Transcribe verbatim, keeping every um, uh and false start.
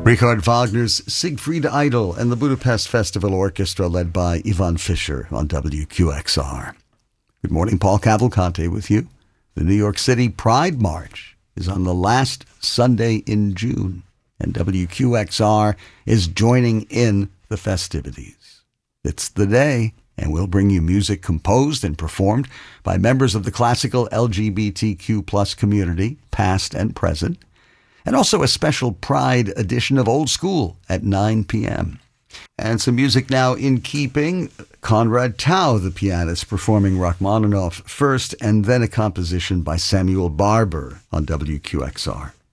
Richard Wagner's Siegfried Idol and the Budapest Festival Orchestra led by Ivan Fischer on W Q X R. Good morning, Paul Cavalcante with you. The New York City Pride March is on the last Sunday in June, and W Q X R is joining in the festivities. It's the day, and we'll bring you music composed and performed by members of the classical L G B T Q plus community, past and present, and also a special Pride edition of Old School at nine p.m. And some music now in keeping. Konrad Tau, the pianist, performing Rachmaninoff first, and then a composition by Samuel Barber on W Q X R.